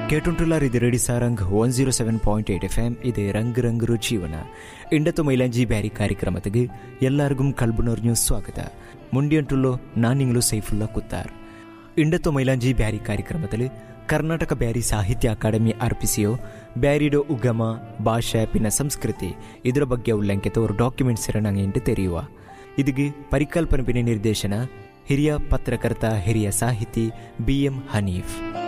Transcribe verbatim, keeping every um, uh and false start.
കേട്ടുകൊണ്ടുള്ള ഇത് radio സാರಂಗ್ one zero seven point eight F M ಇದು ರಂಗ್ ರಂಗ್ ಜೀವನ ಇಂಡತ್ತು ಮೈಲಾಂಜಿ ಬ್ಯಾರಿ ಕಾರ್ಯಕ್ರಮಕ್ಕೆ ಎಲ್ಲರಿಗೂ ಕಲ್ಬುನೋರ್ഞ്ഞു ಸ್ವಾಗತ ಮುಂಡಿಯಂಟುಳ್ಳೋ ನಾನಿಂಗ್ಲು ಸೈಫುಲ್ಲಾ ಕುತ್ತಾರ್ ಇಂಡತ್ತು ಮೈಲಾಂಜಿ ಬ್ಯಾರಿ ಕಾರ್ಯಕ್ರಮത്തിൽ ಕರ್ನಾಟಕ ಬ್ಯಾರಿ ಸಾಹಿತ್ಯ ಅಕಾಡೆಮಿ ಅರ್ಪಿಸಿಯೋ ಬ್ಯಾರಿಡೋ ಉಗಮ ಭಾಷೆ ಪಿನ್ನ ಸಂಸ್ಕೃತಿ ಇದರ ಬಗ್ಗೆ ಉಲ್ಲಂಕಿತ ಒಂದು ಡಾಕ್ಯುಮೆಂಟ್ಸ್ ಇರನಂಗೆ ತೆರೆಯುವ ಇದಕ್ಕೆ ಪರಿಕಲ್ಪನೆ ಪಿನ ನಿರ್ದೇಶನ ಹಿರಿಯ ಪತ್ರಕರ್ತ ಹಿರಿಯ ಸಾಹಿತಿ ಬಿ ಎಂ ಹನೀಫ್.